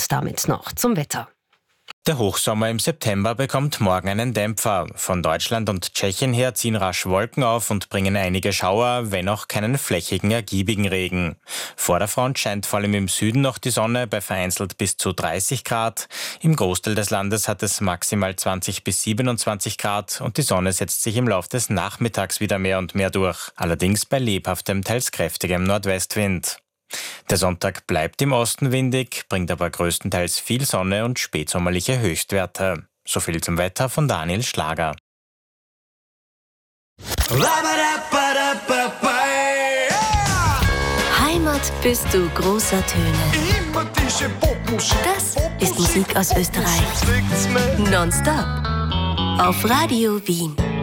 Und damit noch zum Wetter. Der Hochsommer im September bekommt morgen einen Dämpfer. Von Deutschland und Tschechien her ziehen rasch Wolken auf und bringen einige Schauer, wenn auch keinen flächigen, ergiebigen Regen. Vor der Front scheint vor allem im Süden noch die Sonne bei vereinzelt bis zu 30 Grad. Im Großteil des Landes hat es maximal 20 bis 27 Grad und die Sonne setzt sich im Laufe des Nachmittags wieder mehr und mehr durch. Allerdings bei lebhaftem, teils kräftigem Nordwestwind. Der Sonntag bleibt im Osten windig, bringt aber größtenteils viel Sonne und spätsommerliche Höchstwerte. So viel zum Wetter von Daniel Schlager. Heimat bist du großer Töne. Das ist Musik aus Österreich. Nonstop auf Radio Wien.